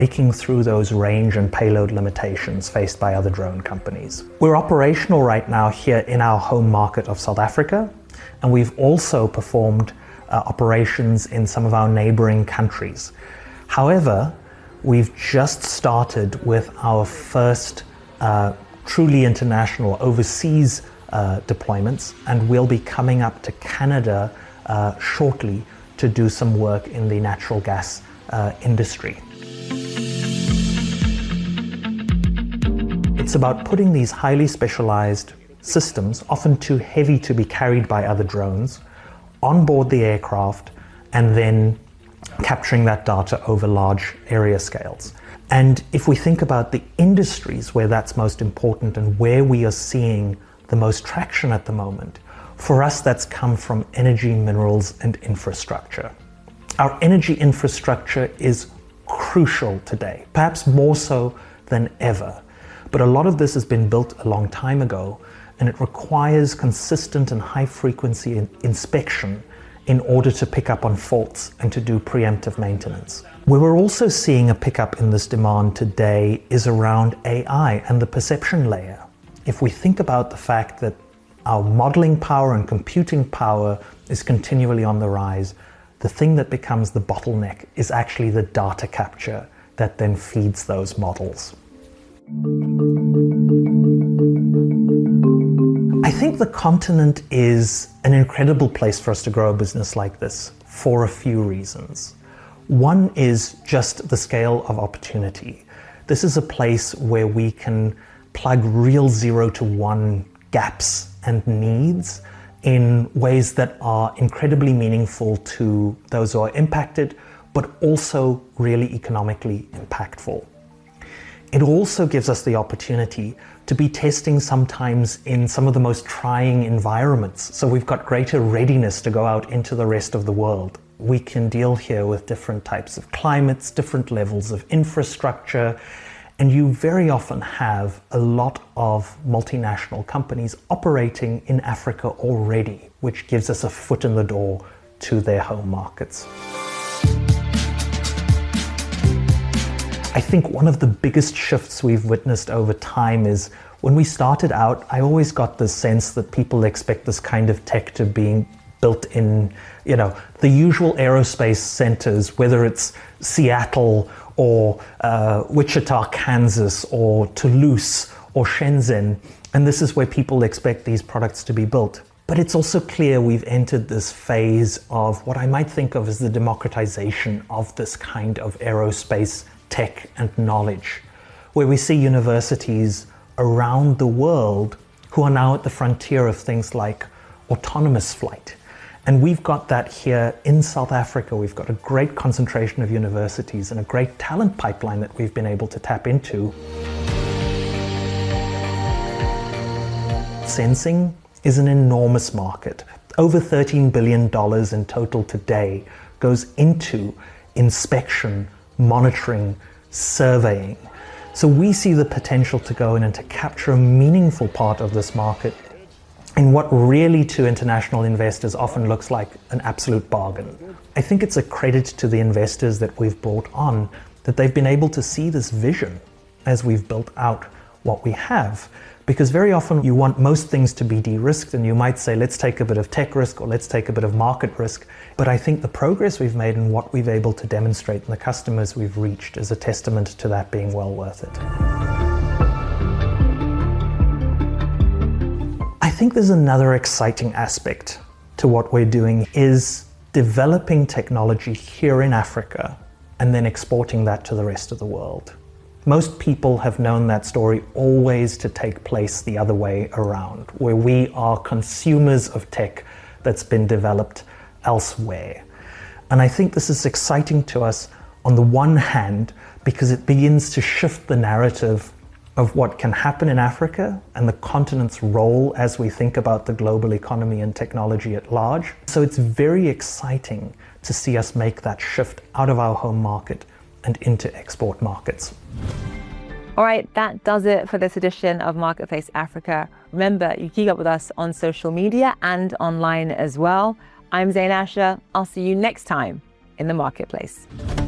breaking through those range and payload limitations faced by other drone companies. We're operational right now here in our home market of South Africa, and we've also performed operations in some of our neighboring countries. However, we've just started with our first truly international overseas deployments, and we'll be coming up to Canada shortly to do some work in the natural gas industry. It's about putting these highly specialized systems, often too heavy to be carried by other drones, on board the aircraft and then capturing that data over large area scales. And if we think about the industries where that's most important and where we are seeing the most traction at the moment, for us that's come from energy, minerals, and infrastructure. Our energy infrastructure is crucial today, perhaps more so than ever. But a lot of this has been built a long time ago, and it requires consistent and high-frequency inspection in order to pick up on faults and to do preemptive maintenance. Where we're also seeing a pickup in this demand today is around AI and the perception layer. If we think about the fact that our modeling power and computing power is continually on the rise, the thing that becomes the bottleneck is actually the data capture that then feeds those models. I think the continent is an incredible place for us to grow a business like this for a few reasons. One is just the scale of opportunity. This is a place where we can plug real 0 to 1 gaps and needs in ways that are incredibly meaningful to those who are impacted, but also really economically impactful. It also gives us the opportunity to be testing sometimes in some of the most trying environments. So we've got greater readiness to go out into the rest of the world. We can deal here with different types of climates, different levels of infrastructure, and you very often have a lot of multinational companies operating in Africa already, which gives us a foot in the door to their home markets. I think one of the biggest shifts we've witnessed over time is when we started out, I always got the sense that people expect this kind of tech to be built in, the usual aerospace centers, whether it's Seattle or Wichita, Kansas, or Toulouse or Shenzhen. And this is where people expect these products to be built. But it's also clear we've entered this phase of what I might think of as the democratization of this kind of aerospace tech and knowledge, where we see universities around the world who are now at the frontier of things like autonomous flight. And we've got that here in South Africa. We've got a great concentration of universities and a great talent pipeline that we've been able to tap into. Sensing is an enormous market. Over $13 billion in total today goes into inspection, monitoring, surveying. So we see the potential to go in and to capture a meaningful part of this market in what really to international investors often looks like an absolute bargain. I think it's a credit to the investors that we've brought on that they've been able to see this vision as we've built out what we have. Because very often you want most things to be de-risked, and you might say, let's take a bit of tech risk or let's take a bit of market risk. But I think the progress we've made and what we've able to demonstrate and the customers we've reached is a testament to that being well worth it. I think there's another exciting aspect to what we're doing is developing technology here in Africa and then exporting that to the rest of the world. Most people have known that story always to take place the other way around, where we are consumers of tech that's been developed elsewhere. And I think this is exciting to us on the one hand, because it begins to shift the narrative of what can happen in Africa and the continent's role as we think about the global economy and technology at large. So it's very exciting to see us make that shift out of our home market and into export markets. All right, that does it for this edition of Marketplace Africa. Remember, you keep up with us on social media and online as well. I'm Zain Asher. I'll see you next time in the Marketplace.